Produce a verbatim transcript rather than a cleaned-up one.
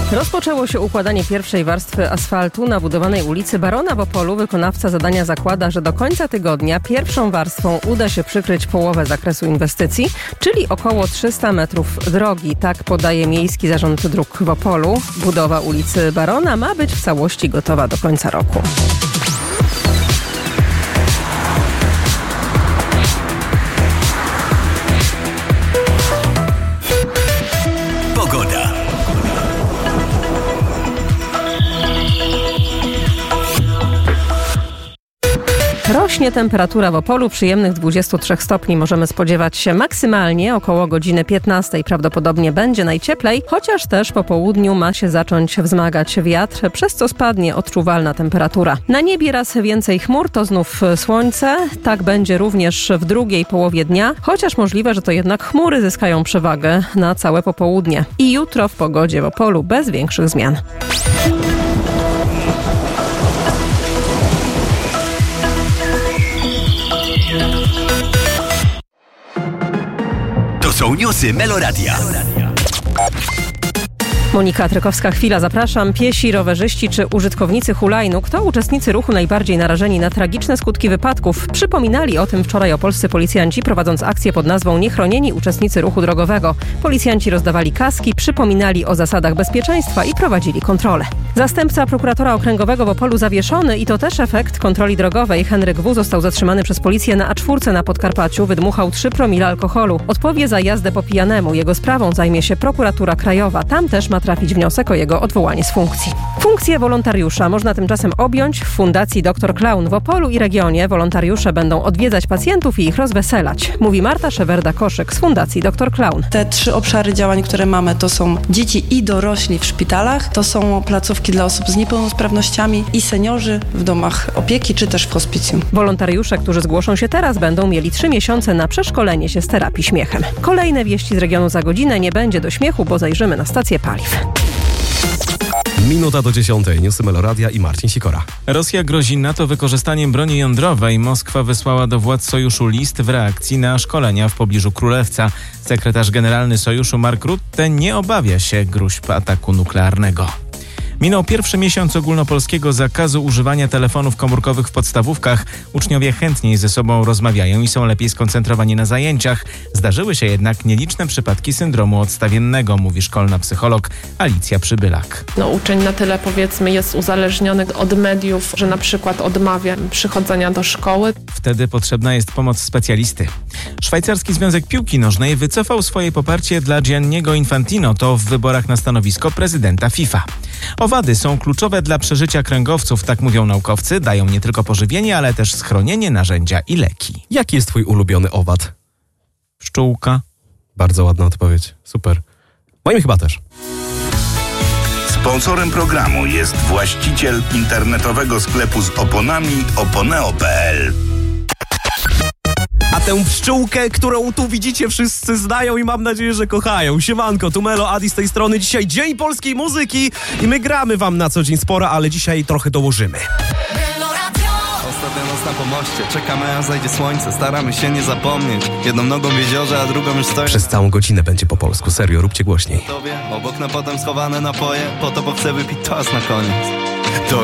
Rozpoczęło się układanie pierwszej warstwy asfaltu na budowanej ulicy Barona w Opolu. Wykonawca zadania zakłada, że do końca tygodnia pierwszą warstwą uda się przykryć połowę zakresu inwestycji, czyli około trzysta metrów drogi. Tak podaje Miejski Zarząd Dróg w Opolu. Budowa ulicy Barona ma być w całości gotowa do końca roku. Rośnie temperatura w Opolu, przyjemnych dwudziestu trzech stopni możemy spodziewać się maksymalnie około godziny piętnastej. Prawdopodobnie będzie najcieplej, chociaż też po południu ma się zacząć wzmagać wiatr, przez co spadnie odczuwalna temperatura. Na niebie raz więcej chmur, to znów słońce. Tak będzie również w drugiej połowie dnia, chociaż możliwe, że to jednak chmury zyskają przewagę na całe popołudnie. I jutro w pogodzie w Opolu bez większych zmian. To są newsy Meloradia. Monika Trykowska-Chwila, zapraszam. Piesi, rowerzyści czy użytkownicy hulajnóg to uczestnicy ruchu najbardziej narażeni na tragiczne skutki wypadków. Przypominali o tym wczoraj opolscy policjanci, prowadząc akcję pod nazwą Niechronieni uczestnicy ruchu drogowego. Policjanci rozdawali kaski, przypominali o zasadach bezpieczeństwa i prowadzili kontrolę. Zastępca prokuratora okręgowego w Opolu zawieszony i to też efekt kontroli drogowej. Henryk W. został zatrzymany przez policję na A cztery na Podkarpaciu. Wydmuchał trzy promile alkoholu. Odpowie za jazdę po pijanemu. Jego sprawą zajmie się prokuratura krajowa. Tam też ma trafić wniosek o jego odwołanie z funkcji. Funkcję wolontariusza można tymczasem objąć w Fundacji doktor Klaun w Opolu i regionie. Wolontariusze będą odwiedzać pacjentów i ich rozweselać, mówi Marta Szewerda-Koszyk z Fundacji doktor Klaun. Te trzy obszary działań, które mamy, to są dzieci i dorośli w szpitalach, to są placówki dla osób z niepełnosprawnościami i seniorzy w domach opieki czy też w hospicjum. Wolontariusze, którzy zgłoszą się teraz, będą mieli trzy miesiące na przeszkolenie się z terapii śmiechem. Kolejne wieści z regionu za godzinę. Nie będzie do śmiechu, bo zajrzymy na stację paliw. Minuta do dziesiątej. Newsy Meloradia i Marcin Sikora. Rosja grozi NATO wykorzystaniem broni jądrowej. Moskwa wysłała do władz sojuszu list w reakcji na szkolenia w pobliżu Królewca. Sekretarz generalny sojuszu Mark Rutte nie obawia się gróźb ataku nuklearnego. Minął pierwszy miesiąc ogólnopolskiego zakazu używania telefonów komórkowych w podstawówkach. Uczniowie chętniej ze sobą rozmawiają i są lepiej skoncentrowani na zajęciach. Zdarzyły się jednak nieliczne przypadki syndromu odstawiennego, mówi szkolna psycholog Alicja Przybylak. No, uczeń na tyle, powiedzmy, jest uzależniony od mediów, że na przykład odmawia przychodzenia do szkoły. Wtedy potrzebna jest pomoc specjalisty. Szwajcarski Związek Piłki Nożnej wycofał swoje poparcie dla Gianniego Infantino, to w wyborach na stanowisko prezydenta FIFA. Owady są kluczowe dla przeżycia kręgowców, tak mówią naukowcy. Dają nie tylko pożywienie, ale też schronienie, narzędzia i leki. Jaki jest twój ulubiony owad? Pszczółka. Bardzo ładna odpowiedź. Super. Moim chyba też. Sponsorem programu jest właściciel internetowego sklepu z oponami oponeo kropka pe el. A tę pszczółkę, którą tu widzicie, wszyscy znają i mam nadzieję, że kochają. Siemanko, tu Melo, Adi z tej strony. Dzisiaj Dzień Polskiej Muzyki i my gramy wam na co dzień sporo, ale dzisiaj trochę dołożymy. Ostatnia noc na pomoście, czekamy aż zajdzie słońce, staramy się nie zapomnieć. Jedną nogą w jeziorze, a drugą już stoi. Przez całą godzinę będzie po polsku, serio, róbcie głośniej. Obok na potem schowane napoje, po to, bo chcę wypić toast na koniec. To